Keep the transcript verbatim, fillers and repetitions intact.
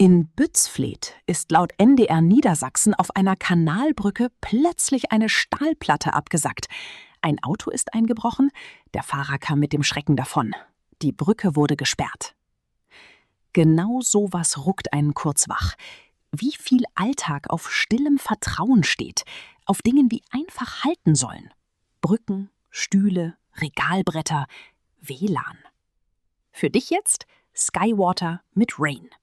In Bützfleth ist laut N D R Niedersachsen auf einer Kanalbrücke plötzlich eine Stahlplatte abgesackt. Ein Auto ist eingebrochen, der Fahrer kam mit dem Schrecken davon. Die Brücke wurde gesperrt. Genau sowas ruckt einen kurz wach. Wie viel Alltag auf stillem Vertrauen steht, auf Dingen, die einfach halten sollen. Brücken, Stühle, Regalbretter, W L A N. Für dich jetzt Skywater mit Rain.